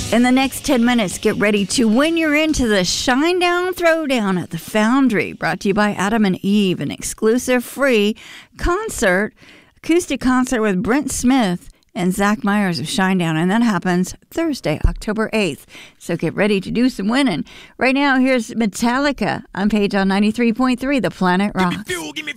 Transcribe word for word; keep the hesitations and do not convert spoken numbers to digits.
In the next ten minutes, get ready to win your into the Shinedown Throwdown at the Foundry, brought to you by Adam and Eve, an exclusive free concert, acoustic concert with Brent Smith and Zach Myers of Shinedown, and that happens Thursday, October eighth. So get ready to do some winning. Right now, here's Metallica on Page on ninety-three point three, The Planet Rock. Give me fuel, give me